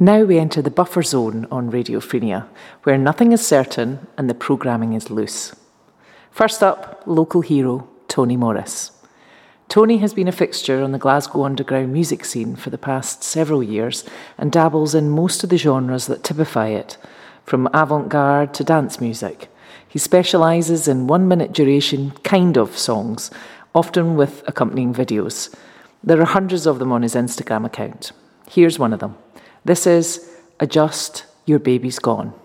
Now we enter the buffer zone on Radio Freenia, where nothing is certain and the programming is loose. First up, local hero Tony Morris. Tony has been a fixture on the Glasgow underground music scene for the past several years and dabbles in most of the genres that typify it, from avant-garde to dance music. He specialises in 1 minute duration kind of songs, often with accompanying videos. There are hundreds of them on his Instagram account. Here's one of them. This is Adjust Your Baby's Gone.